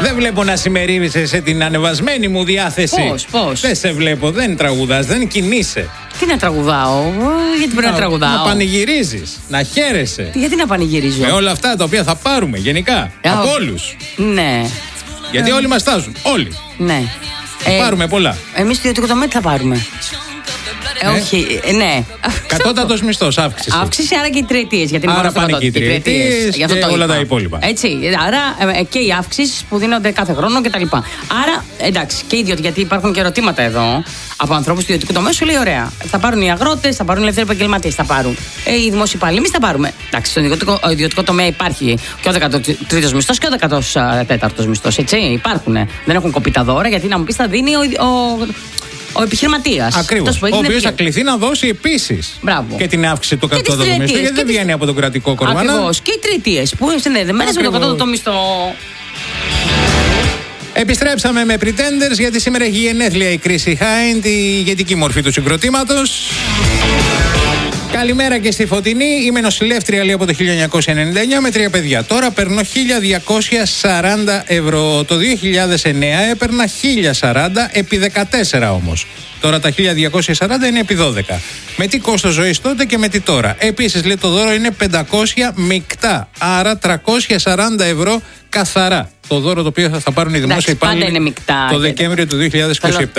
Δεν βλέπω να συμμερίζεσαι σε την ανεβασμένη μου διάθεση. Πώς? Δεν σε βλέπω, δεν τραγουδάς, δεν κινείσαι. Τι να τραγουδάω, γιατί πρέπει να τραγουδάω. Να πανηγυρίζεις, να χαίρεσαι. Γιατί να πανηγυρίζω. Με όλα αυτά τα οποία θα πάρουμε γενικά. Από όλους. Ναι. Γιατί όλοι μας στάζουν. Όλοι. Ναι. Πάρουμε πολλά. Εμείς στο ιδιωτικό τομέα τι θα πάρουμε. Όχι, ναι. Κατώτατος μισθός, αύξηση. Αύξηση, άρα και οι τριετίες. Γιατί άρα πάνε και οι τριετίες και όλα τα υπόλοιπα. Έτσι. Άρα και οι αύξησεις που δίνονται κάθε χρόνο κτλ. Άρα εντάξει, και ιδιωτικοί, γιατί υπάρχουν και ερωτήματα εδώ από ανθρώπους του ιδιωτικού τομέα. Σου λέει ωραία. Θα πάρουν οι αγρότες, θα πάρουν οι ελεύθεροι επαγγελματίες, θα πάρουν οι δημόσιοι υπάλληλοι. Εμείς θα πάρουμε. Εντάξει, στον ιδιωτικό τομέα υπάρχει και ο 13ος μισθός και ο 14ος μισθός. Έτσι. Υπάρχουν. Δεν έχουν κοπεί τα δώρα, γιατί να μου πεις θα δίνει ο επιχειρηματίας. Ακριβώς. Ο οποίος θα κληθεί να δώσει επίσης και την αύξηση του κατώτατου μισθού, γιατί δεν βγαίνει από τον κρατικό κορβανά. Ακριβώς. Και οι τριετίες που είναι συνδεδεμένες με τον κατώτατο μισθό. Επιστρέψαμε με Pretenders, γιατί σήμερα έχει γενέθλια η Chrissy Hynde, τη ηγετική μορφή του συγκροτήματος. Καλημέρα και στη Φωτεινή. Είμαι νοσηλεύτρια, λέει, από το 1999 με 3 παιδιά. Τώρα παίρνω 1.240 ευρώ. Το 2009 έπαιρνα 1.040 επί 14 όμως. Τώρα τα 1.240 είναι επί 12. Με τι κόστος ζωής τότε και με τι τώρα. Επίσης, λέει, το δώρο είναι 500 μεικτά. Άρα 340 ευρώ καθαρά. Το δώρο το οποίο θα πάρουν οι δημόσιοι υπάλληλοι το Δεκέμβριο του 2027.